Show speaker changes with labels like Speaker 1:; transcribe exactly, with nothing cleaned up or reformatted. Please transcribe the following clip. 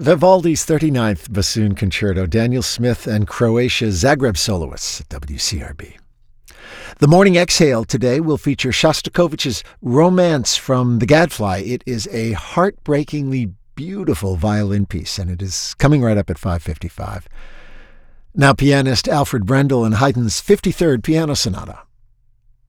Speaker 1: Vivaldi's thirty-ninth Bassoon Concerto, Daniel Smith and Croatia's Zagreb soloists at W C R B. The Morning Exhale today will feature Shostakovich's Romance from The Gadfly. It is a heartbreakingly beautiful violin piece, and it is coming right up at five fifty-five. Now pianist Alfred Brendel and Haydn's fifty-third Piano Sonata.